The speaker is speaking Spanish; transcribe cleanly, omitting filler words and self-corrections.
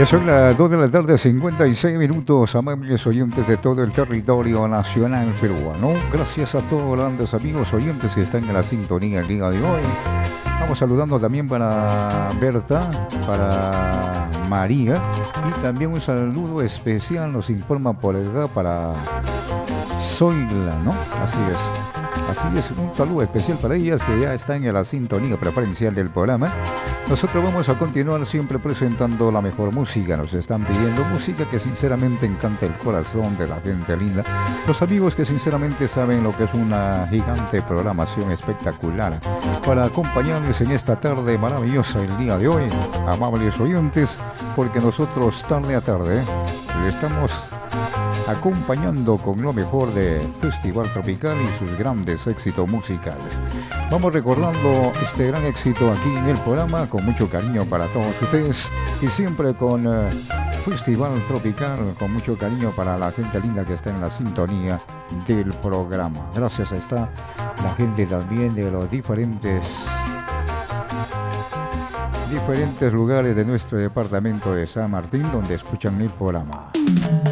Ya son las 2 de la tarde, 56 minutos, amables oyentes de todo el territorio nacional peruano. Gracias a todos los grandes amigos oyentes que están en la sintonía el día de hoy. Vamos saludando también para Berta, para María y también un saludo especial nos informa por acá para Zoila, ¿no? Así es, un saludo especial para ellas que ya están en la sintonía preferencial del programa. Nosotros vamos a continuar siempre presentando la mejor música. Nos están pidiendo música que sinceramente encanta el corazón de la gente linda. Los amigos que sinceramente saben lo que es una gigante programación espectacular para acompañarles en esta tarde maravillosa el día de hoy. Amables oyentes, porque nosotros tarde a tarde le estamos acompañando con lo mejor de Festival Tropical y sus grandes éxitos musicales. Vamos recordando este gran éxito aquí en el programa con mucho cariño para todos ustedes y siempre con Festival Tropical, con mucho cariño para la gente linda que está en la sintonía del programa. Gracias a esta la gente también de los diferentes lugares de nuestro departamento de San Martín donde escuchan el programa.